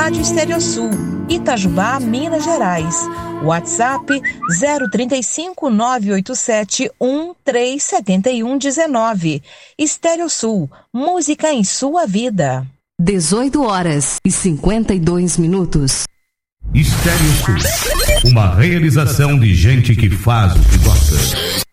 Rádio Estéreo Sul, Itajubá, Minas Gerais. WhatsApp 035 987 1371 19. Estéreo Sul, música em sua vida. 18h52. Estéreo Sul, uma realização de gente que faz o que gosta.